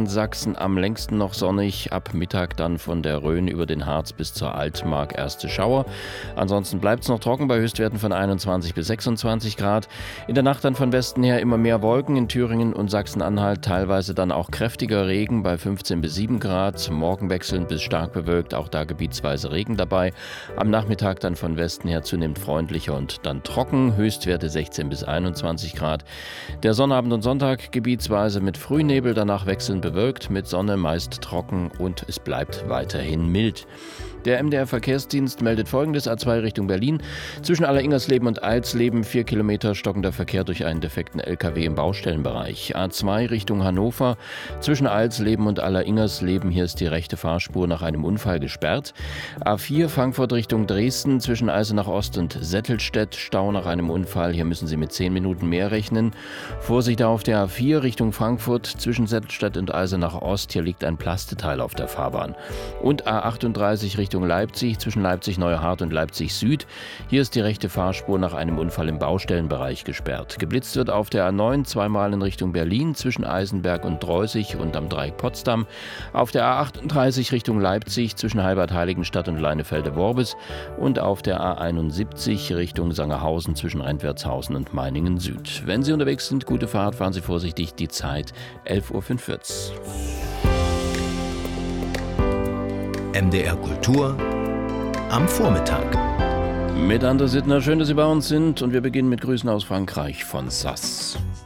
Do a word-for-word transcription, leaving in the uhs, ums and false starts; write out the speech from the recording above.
in Sachsen am längsten noch sonnig. Ab Mittag dann von der Rhön über den Harz bis zur Altmark erste Schauer. Ansonsten bleibt es noch trocken bei Höchstwerten von einundzwanzig bis sechsundzwanzig Grad. In der Nacht dann von Westen her immer mehr Wolken. In Thüringen und Sachsen-Anhalt teilweise dann auch kräftiger Regen bei fünfzehn bis sieben Grad. Morgen wechselnd bis stark bewölkt, auch da gebietsweise Regen dabei. Am Nachmittag dann von Westen her zunehmend freundlicher und dann trocken. Höchstwerte sechzehn bis einundzwanzig Grad. Der Sonnabend und Sonntag gebietsweise mit Frühnebel, danach wechselnd bewölkt, mit Sonne meist trocken und es bleibt weiterhin mild. Der M D R-Verkehrsdienst meldet Folgendes: A zwei Richtung Berlin. Zwischen Alleringersleben und Alsleben vier Kilometer stockender Verkehr durch einen defekten L K W im Baustellenbereich. A zwei Richtung Hannover. Zwischen Alsleben und Alleringersleben, hier ist die rechte Fahrspur nach einem Unfall gesperrt. A vier Frankfurt Richtung Dresden. Zwischen Eisenach Ost und Settelstedt Stau nach einem Unfall. Hier müssen Sie mit zehn Minuten mehr rechnen. Vorsicht auf der A vier Richtung Frankfurt. Zwischen Settelstedt und Eisenach Ost. Hier liegt ein Plasteteil auf der Fahrbahn. Und A achtunddreißig Richtung Leipzig, zwischen Leipzig-Neuhardt und Leipzig-Süd. Hier ist die rechte Fahrspur nach einem Unfall im Baustellenbereich gesperrt. Geblitzt wird auf der A neun zweimal in Richtung Berlin, zwischen Eisenberg und Dreusig und am Dreieck Potsdam. Auf der A achtunddreißig Richtung Leipzig, zwischen Heilbad-Heiligenstadt und Leinefelde-Worbis. Und auf der A einundsiebzig Richtung Sangerhausen, zwischen Rentwertshausen und Meiningen-Süd. Wenn Sie unterwegs sind, gute Fahrt, fahren Sie vorsichtig. Die Zeit elf Uhr fünfundvierzig. M D R Kultur am Vormittag. Mit André Sittner, schön, dass Sie bei uns sind. Und wir beginnen mit Grüßen aus Frankreich von Sass.